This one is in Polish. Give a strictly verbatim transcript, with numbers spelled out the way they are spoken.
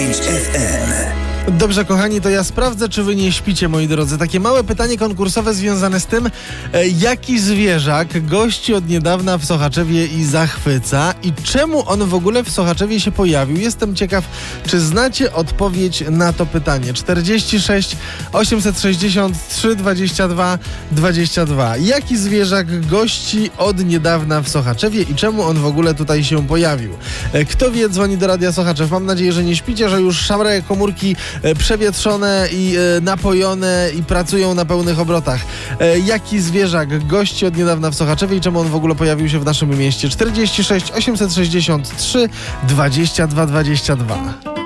dziewięć F M. Dobrze, kochani, to ja sprawdzę, czy wy nie śpicie, moi drodzy. Takie małe pytanie konkursowe związane z tym, e, jaki zwierzak gości od niedawna w Sochaczewie i zachwyca i czemu on w ogóle w Sochaczewie się pojawił. Jestem ciekaw, czy znacie odpowiedź na to pytanie. czterdzieści sześć osiemset sześćdziesiąt trzy dwadzieścia dwa dwadzieścia dwa. Jaki zwierzak gości od niedawna w Sochaczewie i czemu on w ogóle tutaj się pojawił? E, kto wie, dzwoni do Radia Sochaczew. Mam nadzieję, że nie śpicie, że już szamraje komórki przewietrzone i e, napojone i pracują na pełnych obrotach. E, jaki zwierzak gości od niedawna w Sochaczewie i czemu on w ogóle pojawił się w naszym mieście? czterdzieści sześć osiemset sześćdziesiąt trzy dwadzieścia dwa dwadzieścia dwa.